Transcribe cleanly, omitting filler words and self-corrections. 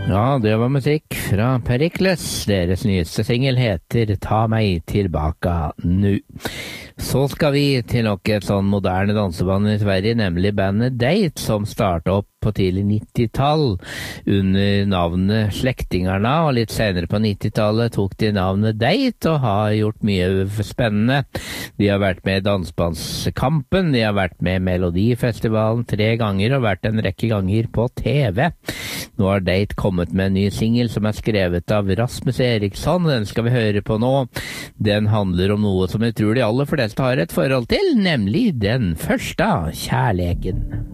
Ja, det var musikk fra Perikles. Deres nyeste singel heter Ta meg tilbake nu. Så skal vi til nok et sånn moderne danseband i Sverige, nemlig bandet Date, som startet opp på tidlig 90-tall under navnet Slektingarna, og litt senere på 90-tallet tok de navnet Date og har gjort mye spennende. De har vært med i Dansebandskampen, de har vært med i Melodifestivalen 3 ganger og vært en rekke ganger på TV. Nå har Date kommet med en ny singel som er skrevet av Rasmus Eriksson. Den skal vi høre på nå. Den handler om noe som jeg tror de aller fleste har et forhold til, nemlig den første kjærligheten.